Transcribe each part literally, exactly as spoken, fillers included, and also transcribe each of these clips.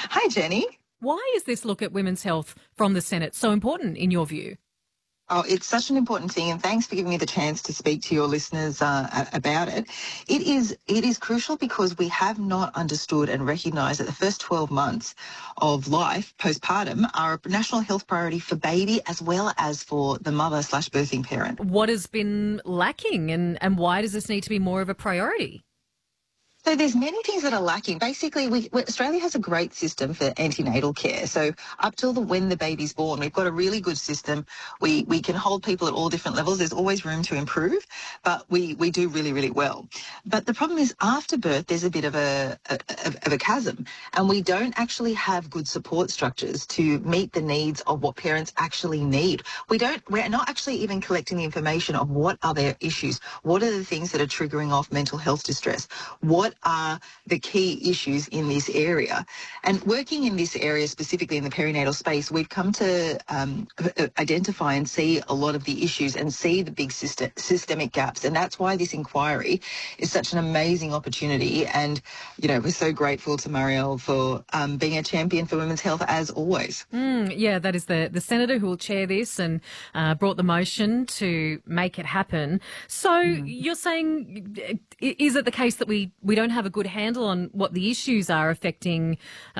Hi, Jenny. Why is this look at women's health from the Senate so important in your view? Oh, it's such an important thing, and thanks for giving me the chance to speak to your listeners uh, a- about it. It is it is crucial because we have not understood and recognised that the first twelve months of life postpartum are a national health priority for baby as well as for the mother slash birthing parent. What has been lacking and, and why does this need to be more of a priority? So there's many things that are lacking. Basically, we, we- Australia has a great system for antenatal care. So up till the, when the baby's born, we've got a really good system. We we can hold people at all different levels. There's always room to improve, but we, we do really, really well. But the problem is after birth, there's a bit of a, a of a chasm, and we don't actually have good support structures to meet the needs of what parents actually need. We don't. We're not actually even collecting the information of what are their issues. What are the things that are triggering off mental health distress? What are the key issues in this area? And working in this area, specifically in the perinatal space, we've come to um, identify and see a lot of the issues and see the big system, systemic gaps. And that's why this inquiry is such an amazing opportunity. And, you know, we're so grateful to Marielle for um, being a champion for women's health, as always. Mm, yeah, that is the, the senator who will chair this and uh, brought the motion to make it happen. So mm. you're saying, is it the case that we, we don't have a good handle on what the issues are affecting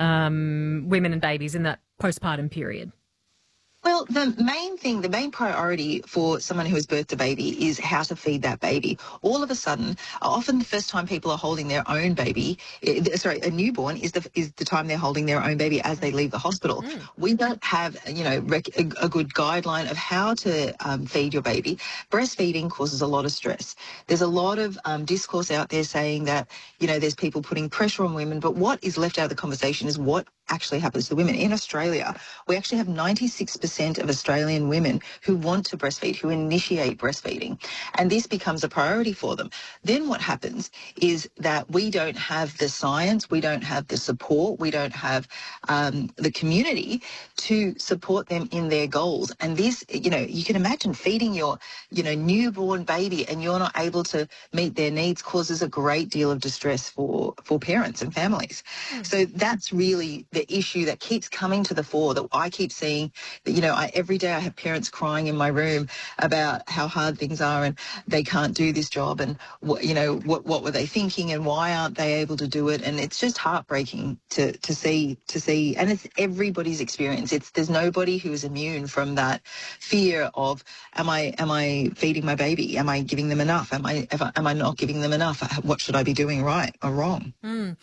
um, women and babies in that postpartum period? Well, the main thing, the main priority for someone who has birthed a baby is how to feed that baby. All of a sudden, often the first time people are holding their own baby, sorry, a newborn is the is the time they're holding their own baby as they leave the hospital. Mm. We don't have, you know, rec- a, a good guideline of how to um, feed your baby. Breastfeeding causes a lot of stress. There's a lot of um, discourse out there saying that, you know, there's people putting pressure on women, but what is left out of the conversation is what actually happens to women. In Australia, we actually have ninety-six percent of Australian women who want to breastfeed, who initiate breastfeeding, and this becomes a priority for them. Then what happens is that we don't have the science, we don't have the support, we don't have um, the community to support them in their goals. And this, you know, you can imagine feeding your, you know, newborn baby and you're not able to meet their needs causes a great deal of distress for, for parents and families. Mm. So that's really the issue that keeps coming to the fore, that I keep seeing. That, you know, I, every day I have parents crying in my room about how hard things are and they can't do this job and, what, you know, what what were they thinking and why aren't they able to do it? And it's just heartbreaking to to see, to see, and it's everybody's experience. It's there's nobody who is immune from that fear of, am I am I feeding my baby? Am I giving them enough? Am I, am I not giving them enough? What should I be doing right or wrong? Mm.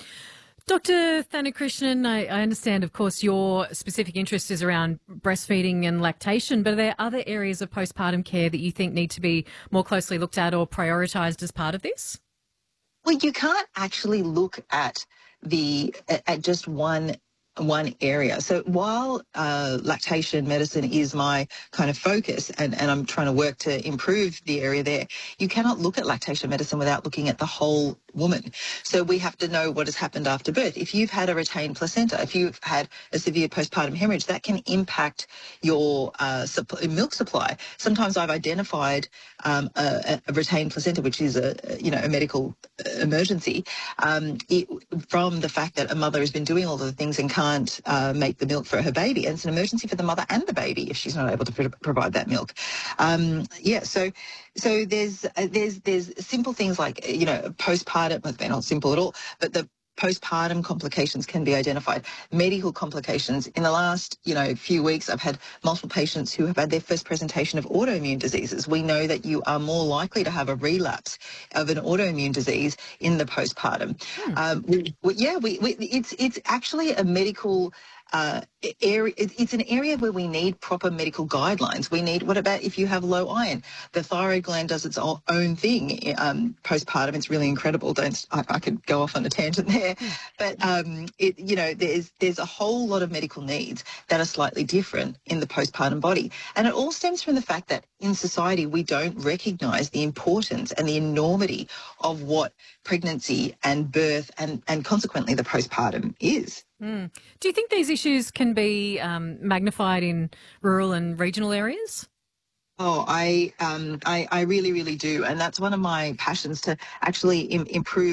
Doctor Thanakrishnan, I, I understand, of course, your specific interest is around breastfeeding and lactation, but are there other areas of postpartum care that you think need to be more closely looked at or prioritised as part of this? Well, you can't actually look at the at just one one area. So while uh, lactation medicine is my kind of focus and, and I'm trying to work to improve the area there, you cannot look at lactation medicine without looking at the whole woman. So we have to know what has happened after birth. If you've had a retained placenta, if you've had a severe postpartum hemorrhage, that can impact your uh, supp- milk supply. Sometimes I've identified um, a, a retained placenta, which is a, you know, a medical emergency, um, it, from the fact that a mother has been doing all of the things and can't uh, make the milk for her baby. And it's an emergency for the mother and the baby if she's not able to pr- provide that milk. Um, yeah, so so there's uh, there's there's simple things like, you know, postpartum, well, they're not simple at all, but the postpartum complications can be identified. Medical complications. In the last, you know, few weeks, I've had multiple patients who have had their first presentation of autoimmune diseases. We know that you are more likely to have a relapse of an autoimmune disease in the postpartum. Hmm. Um, we, we, yeah, we, we, it's it's actually a medical uh, area. It's an area where we need proper medical guidelines. We need, what about if you have low iron? The thyroid gland does its own thing um, postpartum. It's really incredible. Don't I, I could go off on a tangent there, but um, it, you know, there's there's a whole lot of medical needs that are slightly different in the postpartum body, and it all stems from the fact that in society we don't recognise the importance and the enormity of what pregnancy and birth and and consequently the postpartum is. Mm. Do you think these issues can be um, magnified in rural and regional areas? Oh, I, um, I, I really, really do. And that's one of my passions, to actually Im- improve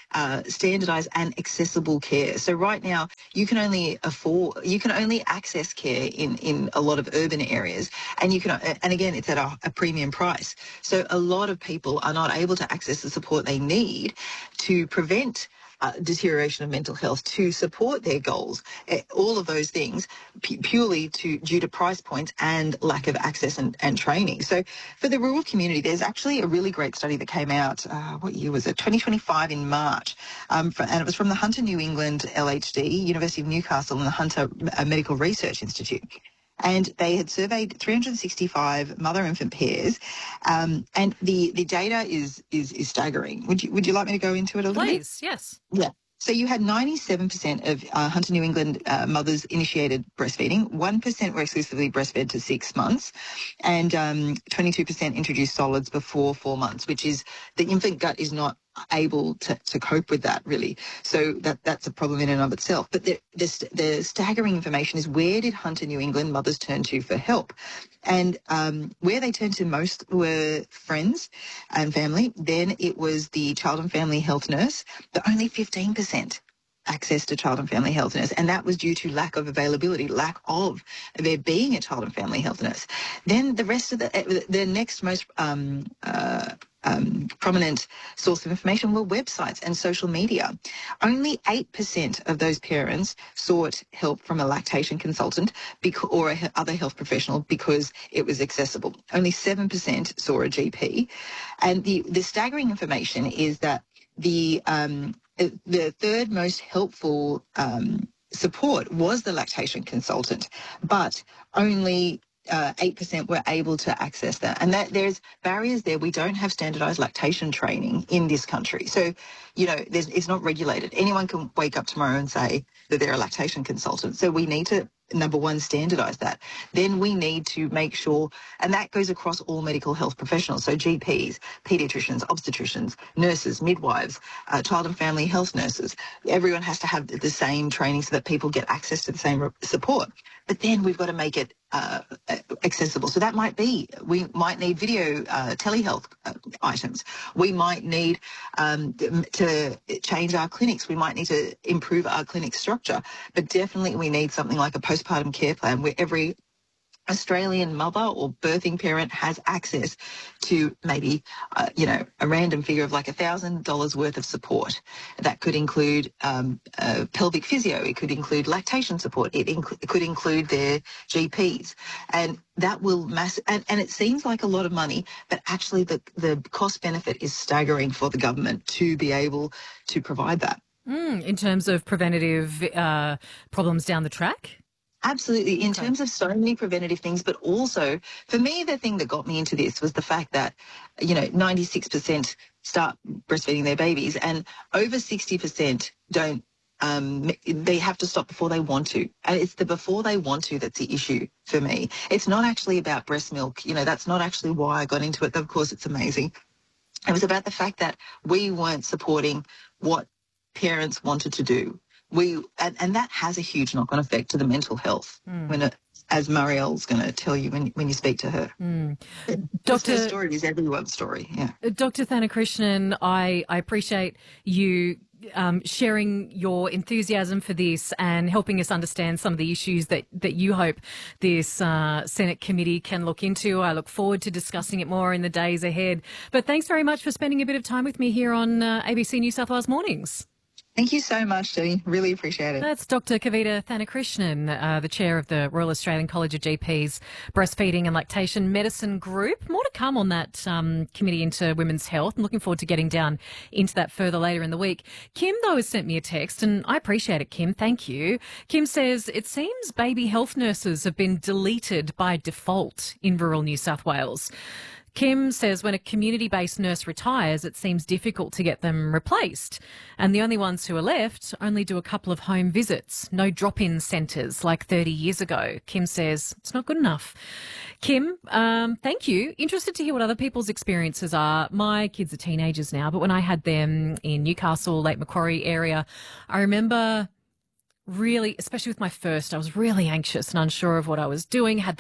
uh, standardised and accessible care. So right now, you can only afford, you can only access care in, in a lot of urban areas, and you can, and again, it's at a, a premium price. So a lot of people are not able to access the support they need to prevent Uh, deterioration of mental health, to support their goals, uh, all of those things pu- purely to due to price points and lack of access and, and training. So for the rural community, there's actually a really great study that came out, uh, what year was it? twenty twenty-five in March, um, for, and it was from the Hunter New England L H D, University of Newcastle, and the Hunter uh, Medical Research Institute. And they had surveyed three hundred sixty-five mother-infant pairs, um, and the, the data is, is is staggering. Would you would you like me to go into it a little bit? Please, yes. Yeah. So you had ninety-seven percent of uh, Hunter New England uh, mothers initiated breastfeeding. one percent were exclusively breastfed to six months, and um, twenty-two percent introduced solids before four months, which is the infant gut is not able to, to cope with that, really. So that that's a problem in and of itself. But the, the, the staggering information is, where did Hunter New England mothers turn to for help? And um, where they turned to most were friends and family. Then it was the child and family health nurse, but only fifteen percent access to child and family health nurse, and that was due to lack of availability, lack of there being a child and family health nurse. Then the rest of the the next most um, uh, um, prominent source of information were websites and social media. Only eight percent of those parents sought help from a lactation consultant bec- or a other health professional because it was accessible. Only seven percent saw a G P. And the, the staggering information is that the um, the third most helpful um, support was the lactation consultant, but only uh, eight percent were able to access that. And that there's barriers there. We don't have standardised lactation training in this country. So, you know, there's, it's not regulated. Anyone can wake up tomorrow and say that they're a lactation consultant. So we need to, number one, standardise that. Then we need to make sure, and that goes across all medical health professionals, so G Ps, paediatricians, obstetricians, nurses, midwives, uh, child and family health nurses. Everyone has to have the same training so that people get access to the same support. But then we've got to make it uh, accessible. So that might be, we might need video uh, telehealth uh, items. We might need um, to change our clinics. We might need to improve our clinic structure. But definitely we need something like a postpartum care plan where every Australian mother or birthing parent has access to maybe, uh, you know, a random figure of like a thousand dollars worth of support. That could include um, uh, pelvic physio. It could include lactation support. It, inc- it could include their G Ps, and that will mass. And, and it seems like a lot of money, but actually the the cost benefit is staggering for the government to be able to provide that. Mm, in terms of preventative uh, problems down the track? Absolutely. In Okay. terms of so many preventative things, but also for me, the thing that got me into this was the fact that, you know, ninety-six percent start breastfeeding their babies and over sixty percent don't, um, they have to stop before they want to. And it's the before they want to that's the issue for me. It's not actually about breast milk. You know, that's not actually why I got into it. Of course, it's amazing. It was about the fact that we weren't supporting what parents wanted to do. We and, and that has a huge knock-on effect to the mental health. Mm. When it, as Marielle's going to tell you when when you speak to her, mm. Doctor Her story is everyone's story. Yeah, Doctor Thanakrishnan, I I appreciate you um, sharing your enthusiasm for this and helping us understand some of the issues that that you hope this uh, Senate committee can look into. I look forward to discussing it more in the days ahead. But thanks very much for spending a bit of time with me here on uh, A B C New South Wales Mornings. Thank you so much, Jenny. Really appreciate it. That's Doctor Kavita Thanakrishnan, uh, the chair of the Royal Australian College of G Ps Breastfeeding and Lactation Medicine Group. More to come on that um, committee into women's health. I'm looking forward to getting down into that further later in the week. Kim, though, has sent me a text, and I appreciate it, Kim. Thank you. Kim says, it seems baby health nurses have been deleted by default in rural New South Wales. Kim says when a community-based nurse retires, it seems difficult to get them replaced. And the only ones who are left only do a couple of home visits, no drop-in centres like thirty years ago. Kim says it's not good enough. Kim, um, thank you. Interested to hear what other people's experiences are. My kids are teenagers now, but when I had them in Newcastle, Lake Macquarie area, I remember really, especially with my first, I was really anxious and unsure of what I was doing, had those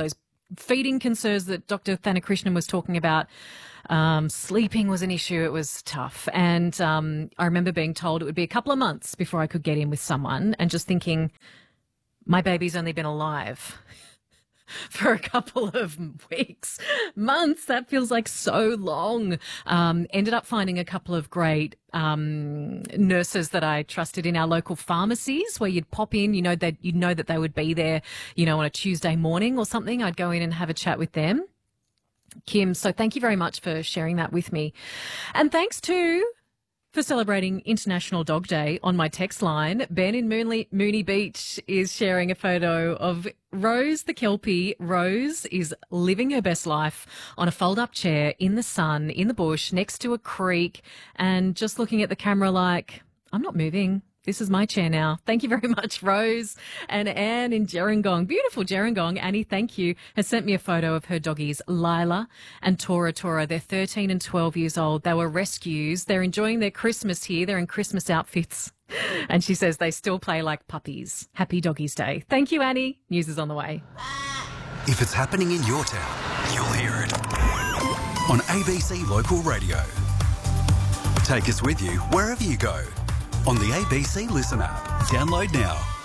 feeding concerns that Doctor Thanakrishnan was talking about. Um, sleeping was an issue. It was tough. And um, I remember being told it would be a couple of months before I could get in with someone, and just thinking, my baby's only been alive for a couple of weeks, months. That feels like so long. Um, ended up finding a couple of great um, nurses that I trusted in our local pharmacies, where you'd pop in, you know, that you'd know that they would be there, you know, on a Tuesday morning or something. I'd go in and have a chat with them. Kim, so thank you very much for sharing that with me. And thanks too for celebrating International Dog Day on my text line. Ben in Mooney, Mooney Beach is sharing a photo of Rose the Kelpie. Rose is living her best life on a fold-up chair in the sun, in the bush, next to a creek, and just looking at the camera like, I'm not moving. This is my chair now. Thank you very much, Rose. And Anne in Gerringong, beautiful Gerringong, Annie, thank you, has sent me a photo of her doggies, Lila and Tora Tora. They're thirteen and twelve years old. They were rescues. They're enjoying their Christmas here. They're in Christmas outfits. And she says they still play like puppies. Happy Doggies Day. Thank you, Annie. News is on the way. If it's happening in your town, you'll hear it on A B C Local Radio. Take us with you wherever you go on the A B C Listen app. Download now.